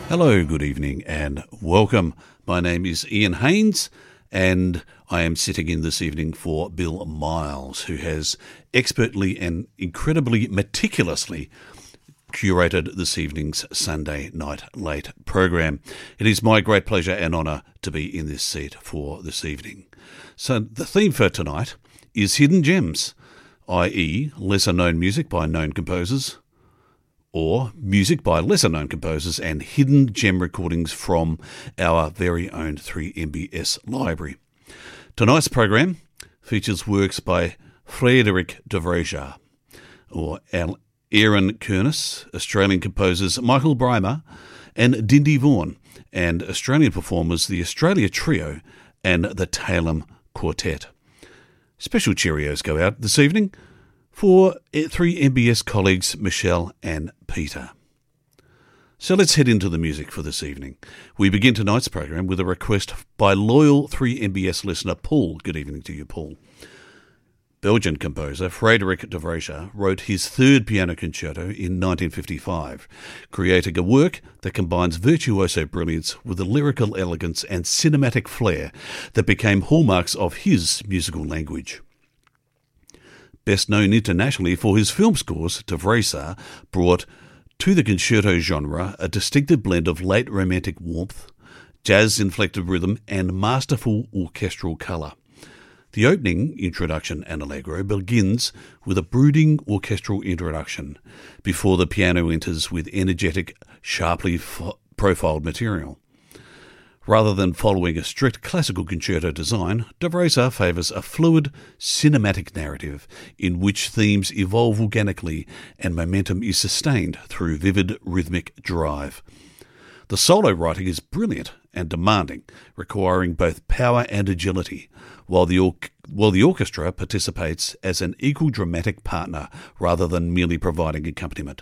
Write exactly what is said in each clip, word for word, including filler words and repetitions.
Hello, good evening and welcome. My name is Ian Haynes and I am sitting in this evening for Bill Miles, who has expertly and incredibly meticulously curated this evening's Sunday Night Late program. It is my great pleasure and honour to be in this seat for this evening. So the theme for tonight is Hidden Gems, that is lesser-known music by known composers, or music by lesser-known composers and hidden gem recordings from our very own three M B S library. Tonight's program features works by Frederik de Vreesia, or Aaron Kernis, Australian composers Michael Brymer and Dindy Vaughan, and Australian performers the Australia Trio and the Talam Quartet. Special Cheerios go out this evening for three M B S colleagues Michelle and Peter. So let's head into the music for this evening. We begin tonight's program with a request by loyal three M B S listener Paul. Good evening to you, Paul. Belgian composer Frederik de Vreesia wrote his third piano concerto in nineteen fifty-five, creating a work that combines virtuoso brilliance with the lyrical elegance and cinematic flair that became hallmarks of his musical language. Best known internationally for his film scores, de Vreesia brought to the concerto genre a distinctive blend of late romantic warmth, jazz-inflected rhythm, and masterful orchestral colour. The opening introduction and allegro begins with a brooding orchestral introduction before the piano enters with energetic, sharply f- profiled material. Rather than following a strict classical concerto design, de Vreesia favours a fluid, cinematic narrative in which themes evolve organically and momentum is sustained through vivid rhythmic drive. The solo writing is brilliant and demanding, requiring both power and agility, while the, or- while the orchestra participates as an equal dramatic partner rather than merely providing accompaniment.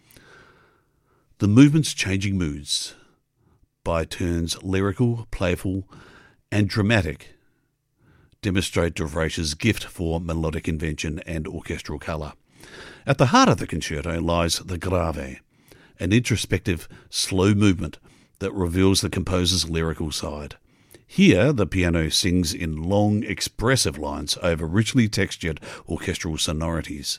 The movement's changing moods, by turns lyrical, playful, and dramatic, demonstrate de Vreesia's gift for melodic invention and orchestral colour. At the heart of the concerto lies the grave, an introspective, slow movement that reveals the composer's lyrical side. Here, the piano sings in long, expressive lines over richly textured orchestral sonorities.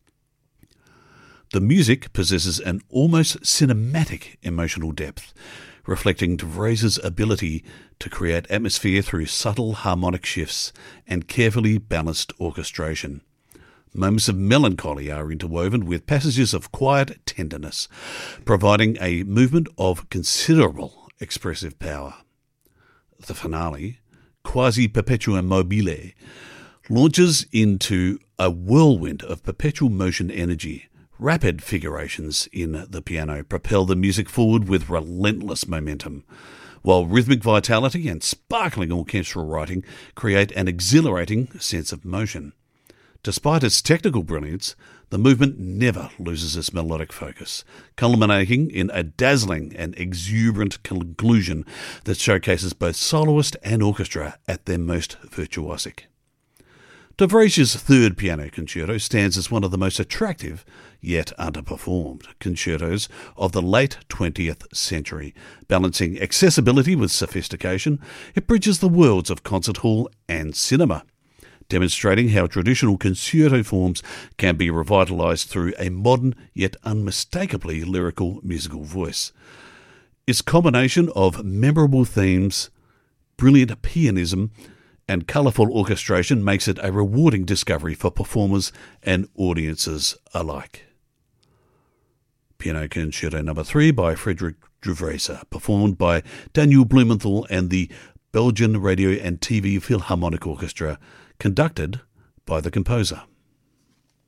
The music possesses an almost cinematic emotional depth, reflecting de Vreesia's ability to create atmosphere through subtle harmonic shifts and carefully balanced orchestration. Moments of melancholy are interwoven with passages of quiet tenderness, providing a movement of considerable expressive power. The finale, Quasi Perpetuum Mobile, launches into a whirlwind of perpetual motion energy. Rapid figurations in the piano propel the music forward with relentless momentum, while rhythmic vitality and sparkling orchestral writing create an exhilarating sense of motion. Despite its technical brilliance, the movement never loses its melodic focus, culminating in a dazzling and exuberant conclusion that showcases both soloist and orchestra at their most virtuosic. De Vreesia's third piano concerto stands as one of the most attractive, yet underperformed, concertos of the late twentieth century. Balancing accessibility with sophistication, it bridges the worlds of concert hall and cinema, demonstrating how traditional concerto forms can be revitalised through a modern yet unmistakably lyrical musical voice. Its combination of memorable themes, brilliant pianism, and colourful orchestration makes it a rewarding discovery for performers and audiences alike. Piano Concerto Number three by Frederik de Vreesia, performed by Daniel Blumenthal and the Belgian Radio and T V Philharmonic Orchestra, conducted by the composer.